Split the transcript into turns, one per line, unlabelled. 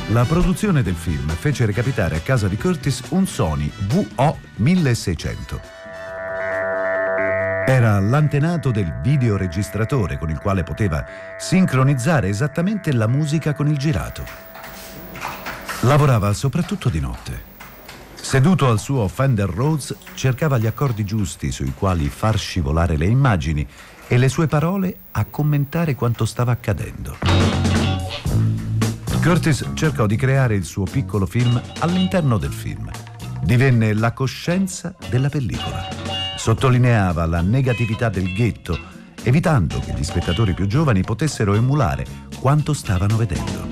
La produzione del film fece recapitare a casa di Curtis un Sony VO-1600. Era l'antenato del videoregistratore con il quale poteva sincronizzare esattamente la musica con il girato. Lavorava soprattutto di notte. Seduto al suo Fender Rhodes, cercava gli accordi giusti sui quali far scivolare le immagini e le sue parole a commentare quanto stava accadendo. Curtis cercò di creare il suo piccolo film all'interno del film. Divenne la coscienza della pellicola. Sottolineava la negatività del ghetto, evitando che gli spettatori più giovani potessero emulare quanto stavano vedendo.